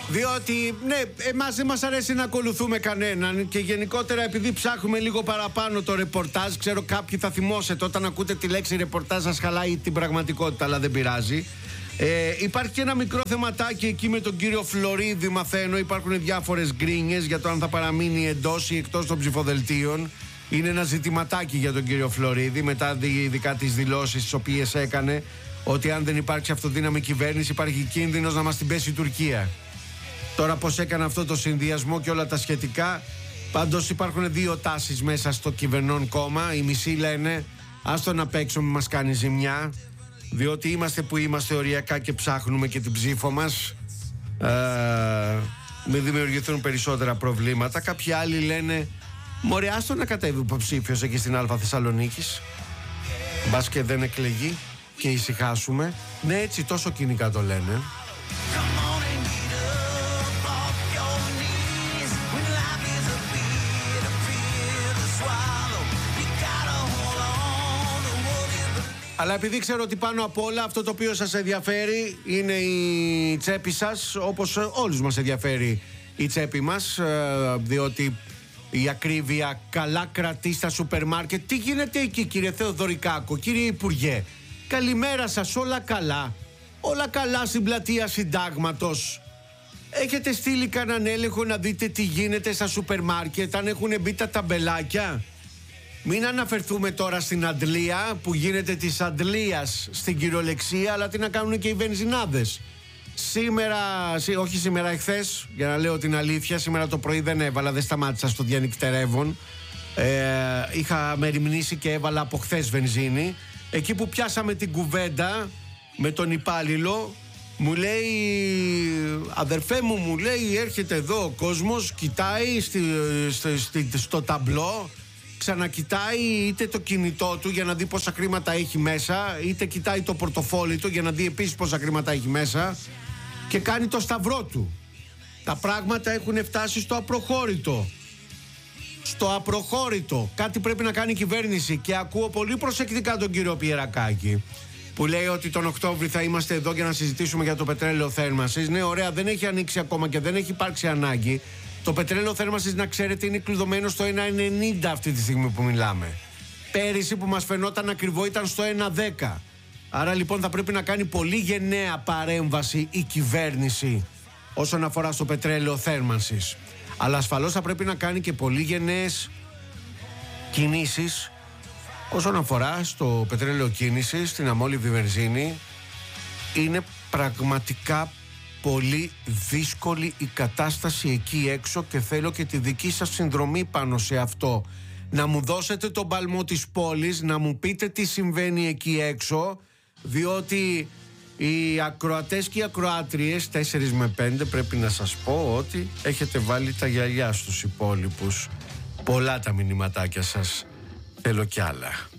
Διότι, ναι, εμάς δεν μας αρέσει να ακολουθούμε κανέναν και γενικότερα επειδή ψάχνουμε λίγο παραπάνω το ρεπορτάζ, ξέρω κάποιοι θα θυμώσετε όταν ακούτε τη λέξη ρεπορτάζ σας χαλάει την πραγματικότητα, αλλά δεν πειράζει. Υπάρχει και ένα μικρό θεματάκι εκεί με τον κύριο Φλωρίδη, μαθαίνω. Υπάρχουν διάφορες γκρίνιες για το αν θα παραμείνει εντός ή εκτός των ψηφοδελτίων. Είναι ένα ζητηματάκι για τον κύριο Φλωρίδη, μετά ειδικά τις δηλώσεις τις οποίες έκανε, ότι αν δεν υπάρξει αυτοδύναμη κυβέρνηση υπάρχει κίνδυνος να μας την πέσει η Τουρκία. Τώρα πώς έκανε αυτό το συνδυασμό και όλα τα σχετικά. Πάντως υπάρχουν δύο τάσεις μέσα στο κυβερνών κόμμα. Οι μισοί λένε άστο να παίξουμε, μας κάνει ζημιά, διότι είμαστε που είμαστε οριακά και ψάχνουμε και την ψήφο μας, μην δημιουργηθούν περισσότερα προβλήματα. Κάποιοι άλλοι λένε μωρέ άστο να κατέβει υποψήφιος εκεί στην Α Θεσσαλονίκης, μπας και δεν εκλεγεί και ησυχάσουμε. Ναι, έτσι τόσο κοινικά το λένε. Αλλά επειδή ξέρω ότι πάνω απ' όλα αυτό το οποίο σας ενδιαφέρει είναι η τσέπη σας, όπως όλους μας ενδιαφέρει η τσέπη μας, διότι η ακρίβεια καλά κρατεί στα σούπερ μάρκετ. Τι γίνεται εκεί, κύριε Θεοδωρικάκο, κύριε Υπουργέ? Καλημέρα σας, όλα καλά? Όλα καλά στην πλατεία Συντάγματος? Έχετε στείλει κανέναν έλεγχο να δείτε τι γίνεται στα σούπερ μάρκετ, αν έχουν μπει τα ταμπελάκια? Μην αναφερθούμε τώρα στην αντλία που γίνεται της αντλίας στην κυριολεξία, αλλά τι να κάνουν και οι βενζινάδες. Εχθές, για να λέω την αλήθεια, σήμερα το πρωί δεν έβαλα, δεν σταμάτησα στο διανυκτερεύον. Είχα μεριμνήσει και έβαλα από χθες βενζίνη. Εκεί που πιάσαμε την κουβέντα με τον υπάλληλο, μου λέει, αδερφέ μου λέει, έρχεται εδώ ο κόσμος, κοιτάει στο ταμπλό, ξανακοιτάει είτε το κινητό του για να δει πόσα χρήματα έχει μέσα, είτε κοιτάει το πορτοφόλι του για να δει επίσης πόσα χρήματα έχει μέσα, και κάνει το σταυρό του. Τα πράγματα έχουν φτάσει στο απροχώρητο. Στο απροχώρητο. Κάτι πρέπει να κάνει η κυβέρνηση. Και ακούω πολύ προσεκτικά τον κύριο Πιερακάκη που λέει ότι τον Οκτώβρη θα είμαστε εδώ για να συζητήσουμε για το πετρέλαιο θέρμανσης. Ναι, ωραία, δεν έχει ανοίξει ακόμα και δεν έχει υπάρξει ανάγκη. Το πετρέλαιο θέρμανσης, να ξέρετε, είναι κλειδωμένο στο 1,90 αυτή τη στιγμή που μιλάμε. Πέρυσι που μας φαινόταν ακριβό ήταν στο 1,10. Άρα λοιπόν θα πρέπει να κάνει πολύ γενναία παρέμβαση η κυβέρνηση όσον αφορά στο πετρέλαιο θέρμανσης. Αλλά ασφαλώς θα πρέπει να κάνει και πολύ γενναίες κινήσεις όσον αφορά στο πετρέλαιο κίνησης, στην αμόλυβδη βενζίνη. Είναι πραγματικά πολύ δύσκολη η κατάσταση εκεί έξω και θέλω και τη δική σας συνδρομή πάνω σε αυτό. Να μου δώσετε τον παλμό της πόλης, να μου πείτε τι συμβαίνει εκεί έξω, διότι οι ακροατές και οι ακροάτριες 4 με 5 πρέπει να σας πω ότι έχετε βάλει τα γυαλιά στους υπόλοιπους. Πολλά τα μηνυματάκια σας, θέλω κι άλλα.